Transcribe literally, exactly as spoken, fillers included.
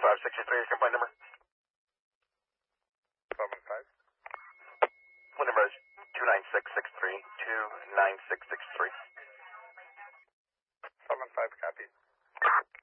five six three, your complaint number? seven five. What number is two nine six six three, two nine six six three?